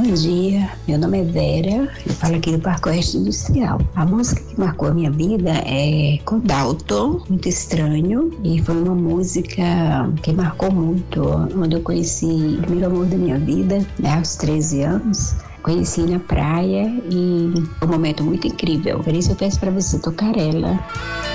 Bom dia, meu nome é Vera, eu falo aqui do Parque Oeste Industrial. A música que marcou a minha vida é com Dalton, Muito Estranho, e foi uma música que marcou muito, onde eu conheci o primeiro amor da minha vida, né, aos 13 anos. Conheci na praia e foi um momento muito incrível. Por isso eu peço para você tocar ela.